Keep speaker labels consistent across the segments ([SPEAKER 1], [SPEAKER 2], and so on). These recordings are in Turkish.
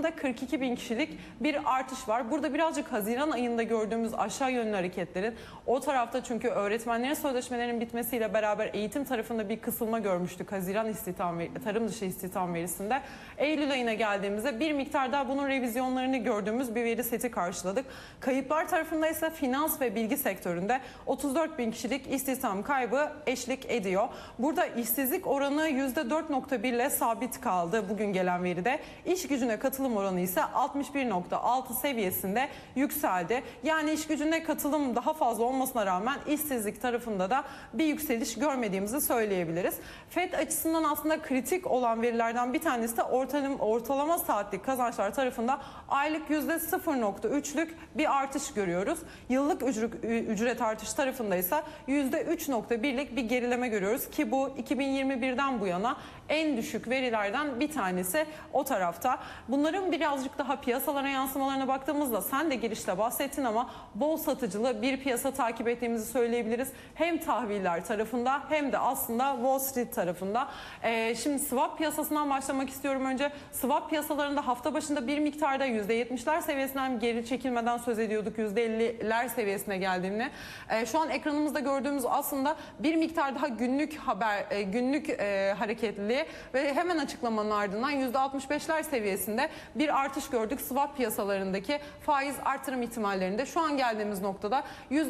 [SPEAKER 1] istihdamda 42 bin kişilik bir artış var. Burada birazcık Haziran ayında gördüğümüz aşağı yönlü hareketlerin o tarafta, çünkü öğretmenlerin sözleşmelerinin bitmesiyle beraber eğitim tarafında bir kısılma görmüştük Haziran istihdam tarım dışı istihdam verisinde. Eylül ayına geldiğimizde bir miktar daha bunun revizyonlarını gördüğümüz bir veri seti karşıladık. Kayıplar tarafında ise finans ve bilgi sektöründe 34 bin kişilik istihdam kaybı eşlik ediyor. Burada işsizlik oranı %4.1 ile sabit kaldı bugün gelen veride. İş gücüne katılım oranı ise 61.6 seviyesinde yükseldi. Yani iş gücüne katılım daha fazla olmasına rağmen işsizlik tarafında da bir yükseliş görmediğimizi söyleyebiliriz. FED açısından aslında kritik olan verilerden bir tanesi de ortalama saatlik kazançlar tarafında aylık %0.3'lük bir artış görüyoruz. Yıllık ücret artış tarafında ise %3.1'lik bir gerileme görüyoruz ki bu 2021'den bu yana en düşük verilerden bir tanesi o tarafta. Bunların birazcık daha piyasalara yansımalarına baktığımızda sen de girişte bahsettin ama bol satıcılı bir piyasa takip ettiğimizi söyleyebiliriz. Hem tahviller tarafında hem de aslında Wall Street tarafında. Şimdi swap piyasasından başlamak istiyorum önce. Swap piyasalarında hafta başında bir miktarda %70'ler seviyesinden geri çekilmeden söz ediyorduk. %50'ler seviyesine geldiğini. Şu an ekranımızda gördüğümüz aslında bir miktar daha günlük hareketliliği ve hemen açıklamanın ardından %65'ler seviyesinde bir artış gördük. Swap piyasalarındaki faiz artırım ihtimallerinde şu an geldiğimiz noktada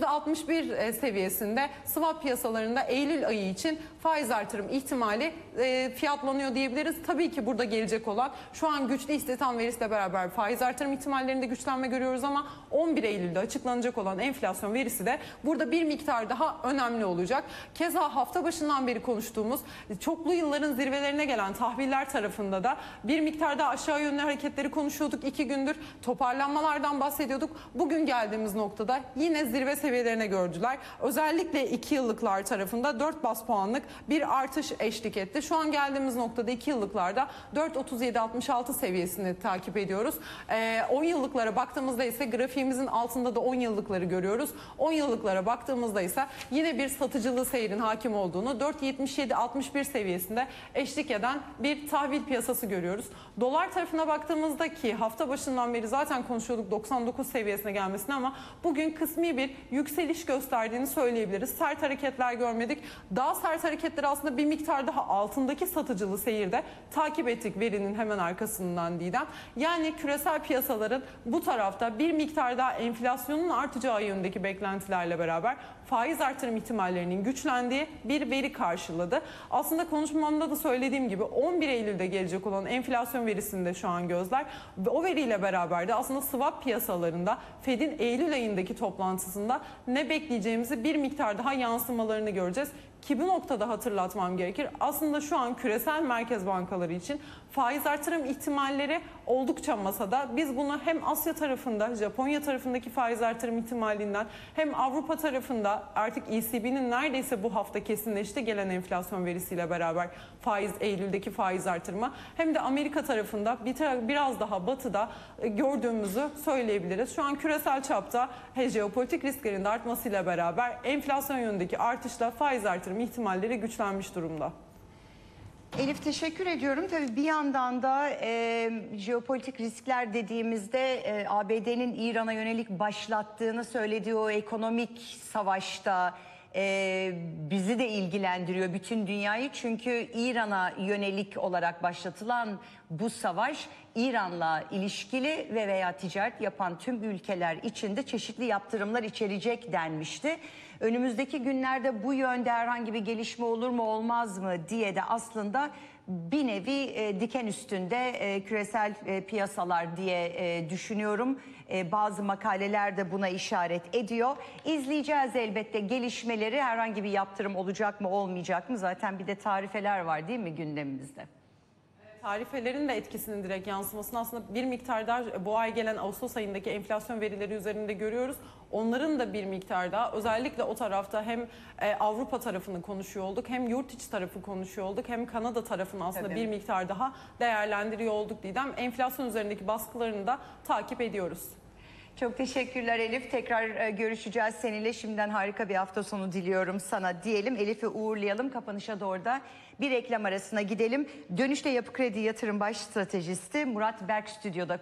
[SPEAKER 1] %61 seviyesinde swap piyasalarında Eylül ayı için faiz artırım ihtimali fiyatlanıyor diyebiliriz. Tabii ki burada gelecek olan şu an güçlü istihdam verisiyle beraber faiz artırım ihtimallerinde güçlenme görüyoruz ama 11 Eylül'de açıklanacak olan enflasyon verisi de burada bir miktar daha önemli olacak. Keza hafta başından beri konuştuğumuz çoklu yılların zirvelerine gelen tahviller tarafında da bir miktar daha aşağı yönlü hareketleri konuşuyorduk. 2 gündür toparlanmalardan bahsediyorduk. Bugün geldiğimiz noktada yine zirve seviyelerine gördüler. Özellikle 2 yıllıklar tarafında 4 bas puanlık bir artış eşlik etti. Şu an geldiğimiz noktada 2 yıllıklarda 4.37-66 seviyesini takip ediyoruz. 10 yıllıklara baktığımızda ise grafiğimizin altında da 10 yıllıkları görüyoruz. 10 yıllıklara baktığımızda ise yine bir satıcılı seyrin hakim olduğunu 4.77-61 seviyesinde eşlik eden bir tahvil piyasası görüyoruz. Dolar tarafına baktığımızda ki hafta başından beri zaten konuşuyorduk 99 seviyesine gelmesini ama bugün kısmi bir yükseliş gösterdiğini söyleyebiliriz. Sert hareketler görmedik. Daha sert hareketleri aslında bir miktar daha altındaki satıcılı seyirde takip ettik verinin hemen arkasından Didem. Yani küresel piyasaların bu tarafta bir miktar daha enflasyonun artacağı yönündeki beklentilerle beraber faiz artırım ihtimallerinin güçlendiği bir veri karşıladı. Aslında konuşmamda da söylediğim gibi 11 Eylül'de gelecek olan enflasyon verisinde şu an gözler ve o veriyle beraber de aslında swap piyasalarında Fed'in Eylül ayındaki toplantısında ne bekleyeceğimizi bir miktar daha yansımalarını göreceğiz. Ki bu noktada hatırlatmam gerekir. Aslında şu an küresel merkez bankaları için faiz artırım ihtimalleri oldukça masada. Biz bunu hem Asya tarafında, Japonya tarafındaki faiz artırım ihtimalinden hem Avrupa tarafında artık ECB'nin neredeyse bu hafta kesinleşti gelen enflasyon verisiyle beraber Eylül'deki faiz artırma hem de Amerika tarafında biraz daha batıda gördüğümüzü söyleyebiliriz. Şu an küresel çapta jeopolitik risklerin de artmasıyla beraber enflasyon yönündeki artışla faiz artırım ihtimalleri güçlenmiş durumda.
[SPEAKER 2] Elif teşekkür ediyorum. Tabii bir yandan da jeopolitik riskler dediğimizde ABD'nin İran'a yönelik başlattığını söylediği o ekonomik savaşta bizi de ilgilendiriyor, bütün dünyayı. Çünkü İran'a yönelik olarak başlatılan bu savaş İran'la ilişkili ve veya ticaret yapan tüm ülkeler için de çeşitli yaptırımlar içerecek denmişti. Önümüzdeki günlerde bu yönde herhangi bir gelişme olur mu olmaz mı diye de aslında bir nevi diken üstünde küresel piyasalar diye düşünüyorum. Bazı makaleler de buna işaret ediyor. İzleyeceğiz elbette gelişmeleri, herhangi bir yaptırım olacak mı olmayacak mı? Zaten bir de tarifeler var değil mi gündemimizde?
[SPEAKER 1] Tarifelerin de etkisinin direkt yansımasını aslında bir miktar daha bu ay gelen Ağustos ayındaki enflasyon verileri üzerinde görüyoruz. Onların da bir miktar daha özellikle o tarafta hem Avrupa tarafını konuşuyor olduk hem yurt içi tarafı konuşuyor olduk hem Kanada tarafını aslında bir miktar daha değerlendiriyor olduk Didem. Enflasyon üzerindeki baskılarını da takip ediyoruz.
[SPEAKER 2] Çok teşekkürler Elif. Tekrar görüşeceğiz seninle. Şimdiden harika bir hafta sonu diliyorum sana diyelim. Elif'i uğurlayalım. Kapanışa doğru da bir reklam arasına gidelim. Dönüşte Yapı Kredi Yatırım Baş Stratejisti Murat Berk stüdyoda.